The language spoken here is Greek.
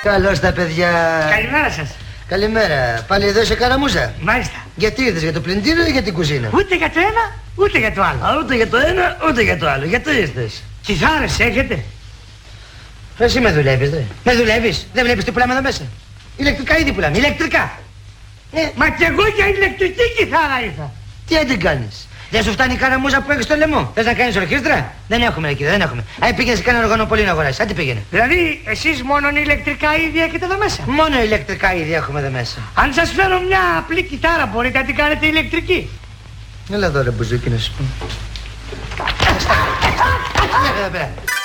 Καλώς τα παιδιά. Καλημέρα σας. Καλημέρα. Πάλι εδώ σε Καραμούζα. Μάλιστα. Γιατί ήρθες, για το πλυντήριο ή για την κουζίνα? Ούτε για το ένα, ούτε για το άλλο. Ούτε για το ένα, ούτε για το άλλο. Γιατί ήρθες? Κιθάρες έχετε? Εσύ με δουλεύεις, δε. Με δουλεύεις. Δεν βλέπεις τι πουλάμε εδώ μέσα? Ηλεκτρικά ήδη πουλάμε. Ηλεκτρικά. Μα κι εγώ για ηλεκτρική κιθάρα ήρθα. Τι δεν την κάνεις? Δεν σου φτάνει η καραμούζα που έχεις στο λαιμό? Θες να κάνεις ορχήστρα? Δεν έχουμε εκεί, δεν έχουμε. Πήγαινε σε κανένα οργανοπολί να αγοράσεις. Άντε πήγαινε. Δηλαδή εσείς μόνο ηλεκτρικά είδη έχετε εδώ μέσα? Μόνο ηλεκτρικά είδη έχουμε εδώ μέσα. Αν σας φέρω μια απλή κιθάρα μπορείτε να την κάνετε ηλεκτρική? Έλα εδώ ρε μπουζούκι να σου πω. Έλα εδώ πέρα.